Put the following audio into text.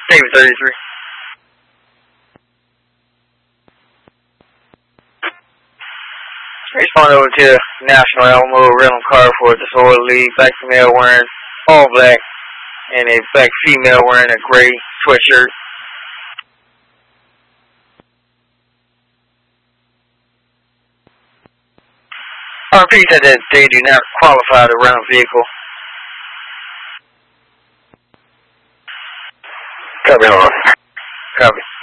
Navy 33. Respond over to National Alamo rental car for disorderly black female wearing all black and a black female wearing a gray sweatshirt. RP said that they do not qualify to rent a vehicle. Copy on. Copy.